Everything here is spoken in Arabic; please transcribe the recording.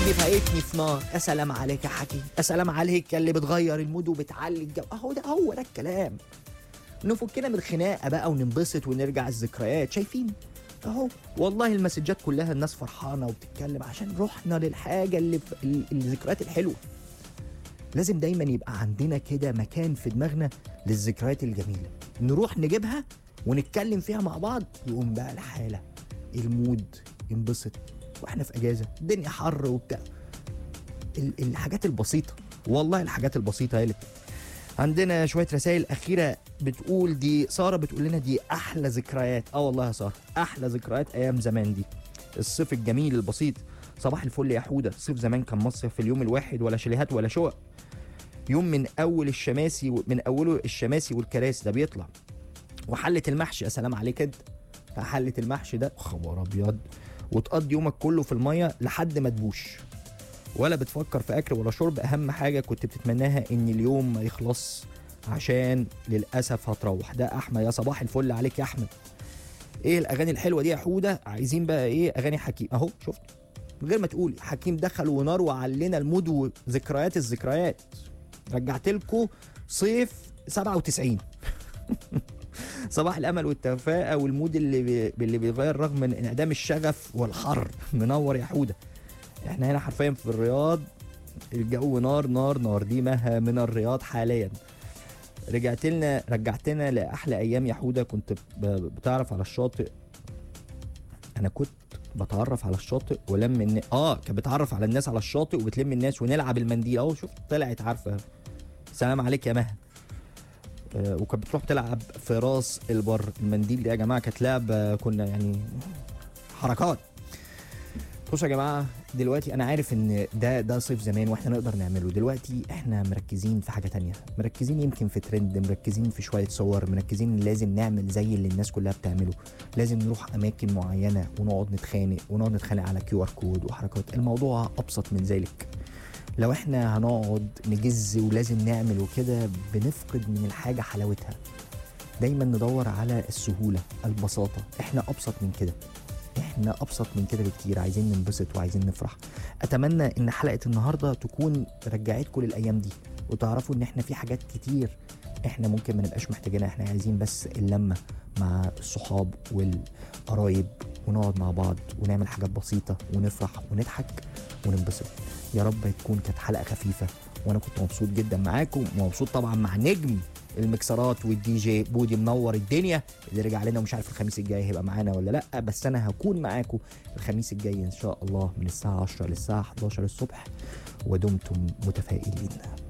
قلبي فايتني في نار. يا سلام عليك يا حكيم، يا سلام عليك يا اللي بتغير المود وبتعلي الجو. هو ده الكلام. نفكنا من الخناقه بقى وننبسط ونرجع الذكريات. شايفين اهو والله المسجات كلها الناس فرحانه وبتتكلم عشان رحنا للحاجه اللي في الذكريات الحلوه. لازم دايما يبقى عندنا كده مكان في دماغنا للذكريات الجميله، نروح نجيبها ونتكلم فيها مع بعض، يقوم بقى الحاله المود ينبسط. واحنا في اجازه الدنيا حر وبتاع، الحاجات البسيطه، والله الحاجات البسيطه هي اللي عندنا. شويه رسائل اخيره بتقول، دي ساره بتقول لنا دي احلى ذكريات. والله يا ساره احلى ذكريات ايام زمان دي، الصيف الجميل البسيط. صباح الفل يا حوده، الصيف زمان كان مصيف في اليوم الواحد، ولا شاليهات ولا شقق. يوم من اوله الشماسي والكراسي ده بيطلع، وحله المحشي. يا سلام عليك انت، حله المحشي ده خبر ابيض. وتقضي يومك كله في الميه لحد ما تبوش، ولا بتفكر في اكل ولا شرب. اهم حاجه كنت بتتمناها ان اليوم ما يخلص، عشان للاسف هتروح. ده احمد، يا صباح الفل عليك يا احمد. ايه الاغاني الحلوه دي يا حوده؟ عايزين بقى ايه اغاني حكيم اهو. شفت من غير ما تقولي حكيم دخل ونار وعلينا المود وذكريات الذكريات. رجعت لكم صيف 97. صباح الامل والتفاؤل والمود اللي بيغير رغم من انعدام الشغف والحر. منور يا حوده. احنا هنا حرفيا في الرياض الجو نار نار نار. دي مها من الرياض حاليا. رجعتنا لاحلى ايام يا حوده. كنت بتعرف على الشاطئ. انا كنت بتعرف على الشاطئ ولم كانت بتعرف على الناس على الشاطئ وبتلم الناس ونلعب المنديل. اهو شفت طلعت عارفه. سلام عليك يا مها. وكانت بتروح تلعب في راس البر. المنديل دي يا جماعه كانت لعبه، كنا يعني حركات. بصوا يا جماعه، دلوقتي انا عارف ان ده صيف زمان واحنا نقدر نعمله. دلوقتي احنا مركزين في حاجه تانية، مركزين يمكن في ترند، مركزين في شويه صور، مركزين لازم نعمل زي اللي الناس كلها بتعمله. لازم نروح اماكن معينه ونقعد نتخانق على QR كود وحركات. الموضوع ابسط من ذلك. لو احنا هنقعد نجز ولازم نعمل وكده، بنفقد من الحاجه حلاوتها. دايما ندور على السهوله، البساطه. احنا ابسط من كده بكتير. عايزين ننبسط وعايزين نفرح. اتمنى ان حلقه النهارده تكون رجعتكم للايام دي، وتعرفوا ان احنا في حاجات كتير احنا ممكن ما نبقاش محتاجينها. احنا عايزين بس اللمه مع الصحاب والقرايب، ونقعد مع بعض ونعمل حاجات بسيطه ونفرح ونضحك وننبسط. يا رب تكون كانت حلقه خفيفه، وانا كنت مبسوط جدا معاكم، ومبسوط طبعا مع نجم المكسرات والدي جي بودي منور الدنيا، اللي رجع لنا. ومش عارف الخميس الجاي هيبقى معانا ولا لا، بس انا هكون معاكم الخميس الجاي ان شاء الله من الساعه 10 للساعه 11 الصبح. ودمتم متفائلين.